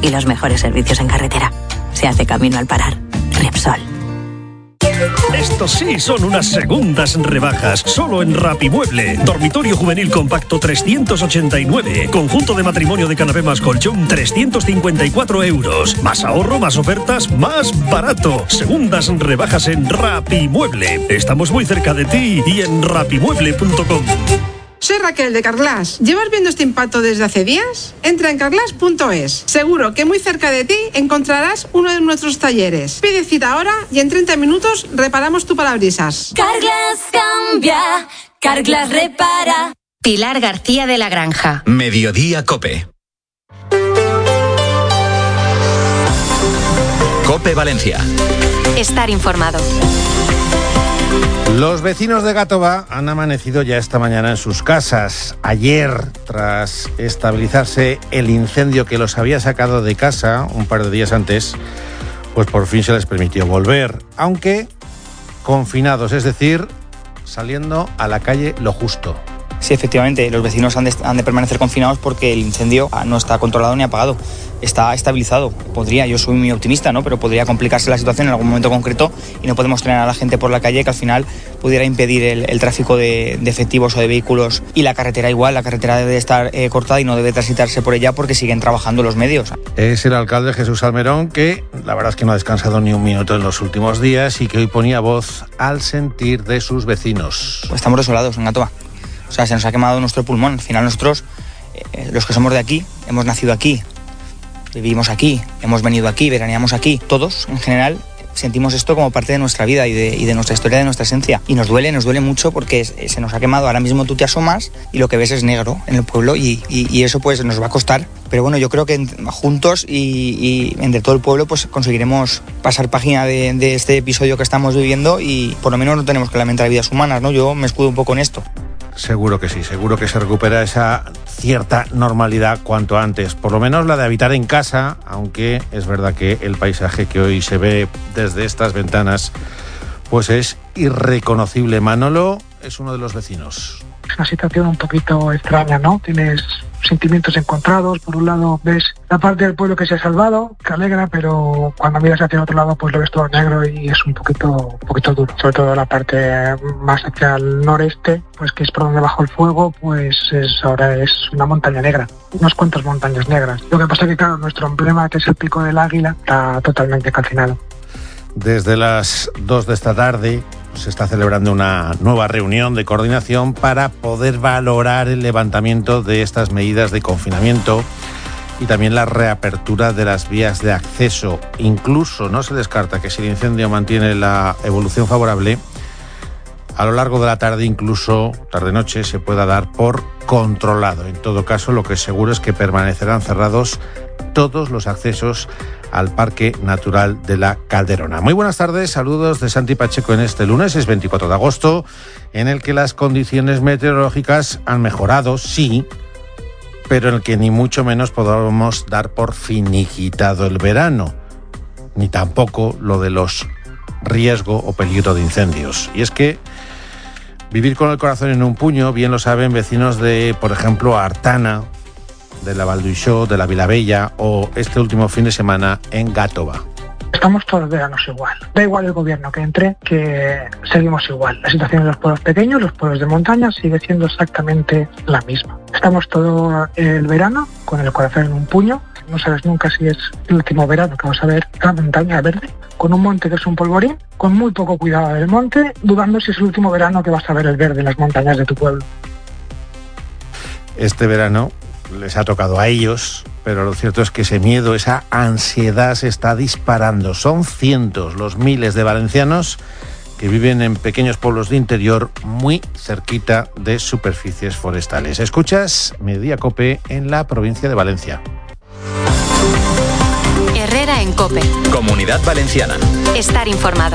y los mejores servicios en carretera. Se hace camino al parar. Repsol. Estos sí son unas segundas rebajas, solo en Rapimueble. Dormitorio juvenil compacto 389. Conjunto de matrimonio de canapé más colchón 354 euros. Más ahorro, más ofertas, más barato. Segundas rebajas en Rapimueble. Estamos muy cerca de ti y en rapimueble.com. Soy Raquel de Carglass. ¿Llevas viendo este impacto desde hace días? Entra en carglass.es. Seguro que muy cerca de ti encontrarás uno de nuestros talleres. Pide cita ahora y en 30 minutos reparamos tu parabrisas. Carglass cambia, Carglass repara. Pilar García de la Granja. Mediodía COPE. COPE Valencia. Estar informado. Los vecinos de Gàtova han amanecido ya esta mañana en sus casas. Ayer, tras estabilizarse el incendio que los había sacado de casa un par de días antes, pues por fin se les permitió volver, aunque confinados, es decir, saliendo a la calle lo justo. Sí, efectivamente, los vecinos han de permanecer confinados porque el incendio no está controlado ni apagado, está estabilizado. Yo soy muy optimista, ¿no? Pero podría complicarse la situación en algún momento concreto y no podemos tener a la gente por la calle que al final pudiera impedir el tráfico de efectivos o de vehículos. Y la carretera igual, la carretera debe estar cortada y no debe transitarse por ella porque siguen trabajando los medios. Es el alcalde Jesús Almerón, que la verdad es que no ha descansado ni un minuto en los últimos días y que hoy ponía voz al sentir de sus vecinos. Pues estamos desolados en Gàtova. O sea, se nos ha quemado nuestro pulmón. Al final nosotros, los que somos de aquí, hemos nacido aquí, vivimos aquí, hemos venido aquí, veraneamos aquí. Todos, en general, sentimos esto como parte de nuestra vida y de nuestra historia, de nuestra esencia. Y nos duele mucho porque se nos ha quemado. Ahora mismo tú te asomas y lo que ves es negro en el pueblo y eso pues nos va a costar. Pero bueno, yo creo que juntos y entre todo el pueblo pues conseguiremos pasar página de este episodio que estamos viviendo y por lo menos no tenemos que lamentar vidas humanas, ¿no? Yo me escudo un poco en esto. Seguro que sí, seguro que se recupera esa cierta normalidad cuanto antes, por lo menos la de habitar en casa, aunque es verdad que el paisaje que hoy se ve desde estas ventanas pues es irreconocible. Manolo es uno de los vecinos. Es una situación un poquito extraña, ¿no? Tienes sentimientos encontrados. Por un lado ves la parte del pueblo que se ha salvado, que alegra, pero cuando miras hacia el otro lado pues lo ves todo negro y es un poquito duro. Sobre todo la parte más hacia el noreste, pues que es por donde bajó el fuego, pues ahora es una montaña negra, unas cuantas montañas negras. Lo que pasa es que claro, nuestro emblema, que es el Pico del Águila, está totalmente calcinado. Desde las 2 de esta tarde se está celebrando una nueva reunión de coordinación para poder valorar el levantamiento de estas medidas de confinamiento y también la reapertura de las vías de acceso. Incluso no se descarta que si el incendio mantiene la evolución favorable, a lo largo de la tarde, incluso tarde-noche, se pueda dar por controlado. En todo caso, lo que es seguro es que permanecerán cerrados todos los accesos al Parque Natural de la Calderona. Muy buenas tardes, saludos de Santi Pacheco en este lunes, es 24 de agosto, en el que las condiciones meteorológicas han mejorado, sí, pero en el que ni mucho menos podamos dar por finiquitado el verano, ni tampoco lo de los riesgo o peligro de incendios. Y es que vivir con el corazón en un puño, bien lo saben vecinos de, por ejemplo, Artana, de la Val d'Uixó, de la Vilabella o este último fin de semana en Gàtova. Estamos todos los veranos igual. Da igual el gobierno que entre, que seguimos igual. La situación de los pueblos pequeños, los pueblos de montaña, sigue siendo exactamente la misma. Estamos todo el verano con el corazón en un puño. No sabes nunca si es el último verano que vas a ver la montaña verde, con un monte que es un polvorín, con muy poco cuidado del monte, dudando si es el último verano que vas a ver el verde en las montañas de tu pueblo. Este verano les ha tocado a ellos, pero lo cierto es que ese miedo, esa ansiedad se está disparando. Son cientos los miles de valencianos que viven en pequeños pueblos de interior muy cerquita de superficies forestales. Escuchas Mediodía COPE en la provincia de Valencia. Herrera en COPE. Comunidad Valenciana. Estar informado.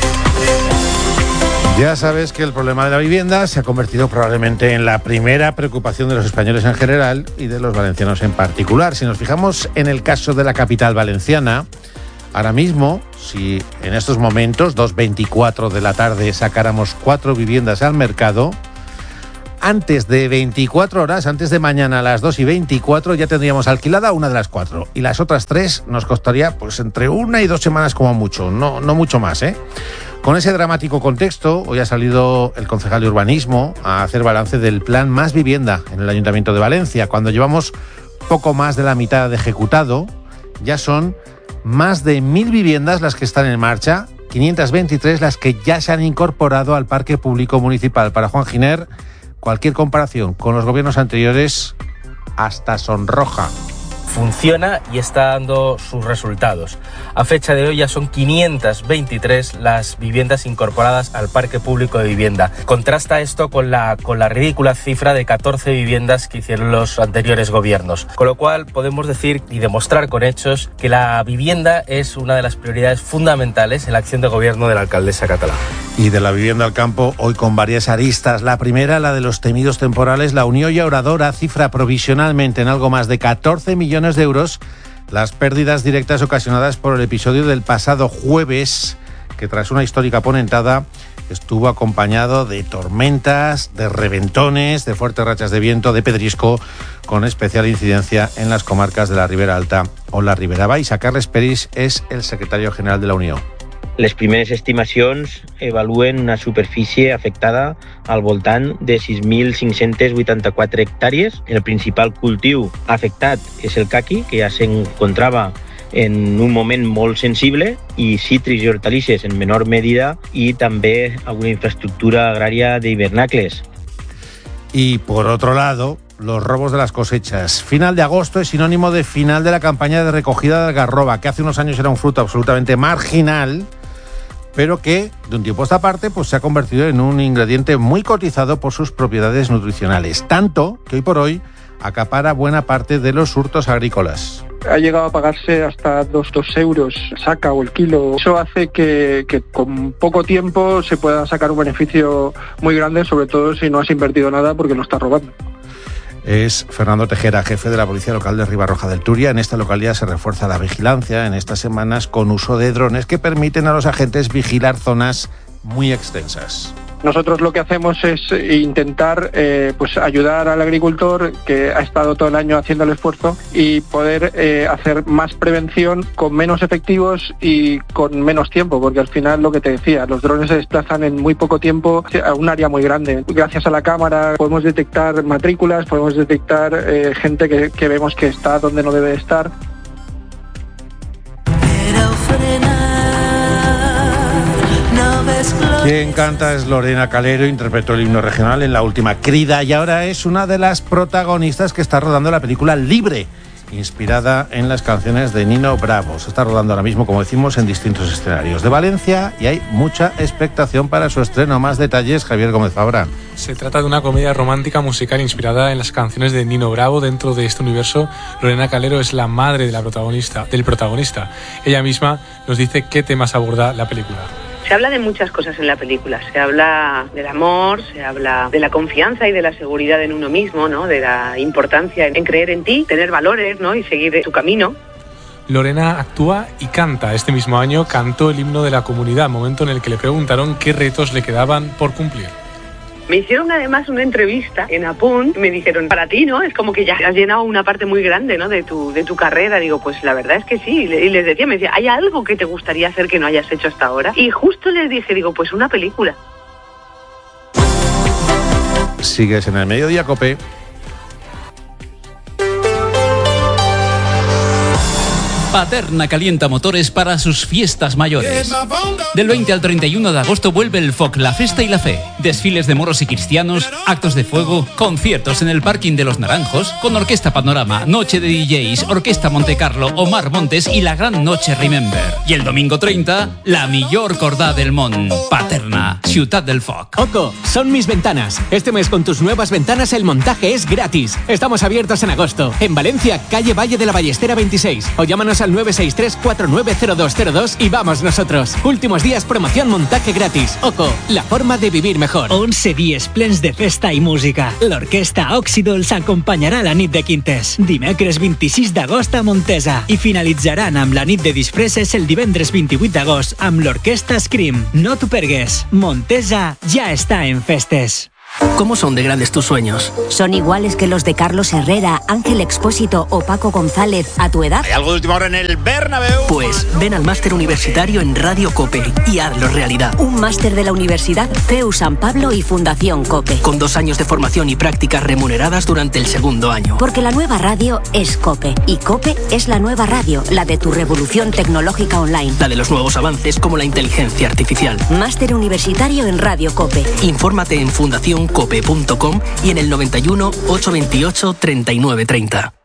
Ya sabes que el problema de la vivienda se ha convertido probablemente en la primera preocupación de los españoles en general y de los valencianos en particular. Si nos fijamos en el caso de la capital valenciana, ahora mismo, si en estos momentos, 2:24 de la tarde, sacáramos 4 viviendas al mercado, antes de 24 horas, antes de mañana a las 2:24, ya tendríamos alquilada una de las 4. Y las otras 3 nos costaría pues entre 1 y 2 semanas como mucho, no mucho más, ¿eh? Con ese dramático contexto, hoy ha salido el concejal de Urbanismo a hacer balance del plan Más Vivienda en el Ayuntamiento de Valencia. Cuando llevamos poco más de la mitad de ejecutado, ya son más de 1.000 viviendas las que están en marcha, 523 las que ya se han incorporado al parque público municipal. Para Juan Giner, cualquier comparación con los gobiernos anteriores hasta sonroja. Funciona y está dando sus resultados. A fecha de hoy ya son 523 las viviendas incorporadas al parque público de vivienda. Contrasta esto con la ridícula cifra de 14 viviendas que hicieron los anteriores gobiernos. Con lo cual podemos decir y demostrar con hechos que la vivienda es una de las prioridades fundamentales en la acción de gobierno de la alcaldesa catalana. Y de la vivienda al campo, hoy con varias aristas. La primera, la de los temidos temporales. La Unió Llauradora cifra provisionalmente en algo más de 14 millones de euros las pérdidas directas ocasionadas por el episodio del pasado jueves, que tras una histórica ponentada estuvo acompañado de tormentas, de reventones, de fuertes rachas de viento, de pedrisco, con especial incidencia en las comarcas de la Ribera Alta o la Ribera Baixa. Carles Peris és el secretario general de la Unió. Les primeres estimacions evaluen una superfície afectada al voltant de 6.584 hectàrees. El principal cultiu afectat és el caqui, que ja s'encontrava en un moment molt sensible, i cítrics i hortalisses en menor medida, y també alguna infraestructura agrària d'hivernacles. Y por otro lado, los robos de las cosechas. Final de agosto es sinónimo de final de la campaña de recogida de algarroba, que hace unos años era un fruto absolutamente marginal, pero que de un tiempo a esta parte pues se ha convertido en un ingrediente muy cotizado por sus propiedades nutricionales, tanto que hoy por hoy acapara buena parte de los hurtos agrícolas. Ha llegado a pagarse hasta 2 euros saca o el kilo. Eso hace que con poco tiempo se pueda sacar un beneficio muy grande, sobre todo si no has invertido nada porque lo estás robando. Es Fernando Tejera, jefe de la Policía Local de Ribarroja del Turia. En esta localidad se refuerza la vigilancia en estas semanas con uso de drones que permiten a los agentes vigilar zonas muy extensas. Nosotros lo que hacemos es intentar pues ayudar al agricultor que ha estado todo el año haciendo el esfuerzo y poder hacer más prevención con menos efectivos y con menos tiempo, porque al final lo que te decía, los drones se desplazan en muy poco tiempo a un área muy grande. Gracias a la cámara podemos detectar matrículas, podemos detectar gente que vemos que está donde no debe estar. Quien canta es Lorena Calero, interpretó el himno regional en La Última Crida y ahora es una de las protagonistas que está rodando la película Libre, inspirada en las canciones de Nino Bravo. Se está rodando ahora mismo, como decimos, en distintos escenarios de Valencia y hay mucha expectación para su estreno. Más detalles, Javier Gómez Fabra. Se trata de una comedia romántica musical inspirada en las canciones de Nino Bravo. Dentro de este universo, Lorena Calero es la madre de del protagonista. Ella misma nos dice qué temas aborda la película. Se habla de muchas cosas en la película. Se habla del amor, se habla de la confianza y de la seguridad en uno mismo, ¿no? De la importancia en creer en ti, tener valores, ¿no? Y seguir tu camino. Lorena actúa y canta. Este mismo año cantó el himno de la comunidad, momento en el que le preguntaron qué retos le quedaban por cumplir. Me hicieron además una entrevista en Apunt, me dijeron, para ti, ¿no? Es como que ya has llenado una parte muy grande, ¿no? de tu carrera. Digo, pues la verdad es que sí. Y les decía, me decía, ¿hay algo que te gustaría hacer que no hayas hecho hasta ahora? Y justo les dije, digo, pues una película. Sigues en el Mediodía Cope. Paterna calienta motores para sus fiestas mayores. Del 20 al 31 de agosto vuelve el FOC, la Festa y la Fe. Desfiles de moros y cristianos, actos de fuego, conciertos en el parking de Los Naranjos, con Orquesta Panorama, Noche de DJs, Orquesta Montecarlo, Omar Montes y la gran noche Remember. Y el domingo 30, la millor cordà del món. Paterna, ciutat del FOC. Oco, son mis ventanas. Este mes con tus nuevas ventanas el montaje es gratis. Estamos abiertos en agosto. En Valencia, calle Valle de la Ballestera 26. O llámanos al 963-490202 y vamos nosotros. Últimos días, promoción montaje gratis. Oco, la forma de vivir mejor. 11 dies plens de festa i música. L'orquestra Oxidol s'acompanyarà a la nit de Quintes. Dimecres 26 d'agost a Montesa. I finalitzaran amb la nit de disfresses el divendres 28 d'agost amb l'orquestra Scream. No t'ho pergues. Montesa ja està en festes. ¿Cómo son de grandes tus sueños? ¿Son iguales que los de Carlos Herrera, Ángel Expósito o Paco González a tu edad? ¿Hay algo de última hora en el Bernabéu? Pues ven al máster universitario en Radio COPE y hazlo realidad. Un máster de la Universidad CEU San Pablo y Fundación COPE. Con 2 años de formación y prácticas remuneradas durante el segundo año. Porque la nueva radio es COPE. Y COPE es la nueva radio, la de tu revolución tecnológica online. La de los nuevos avances como la inteligencia artificial. Máster universitario en Radio COPE. Infórmate en fundacioncope.com y en el 91 828 3930.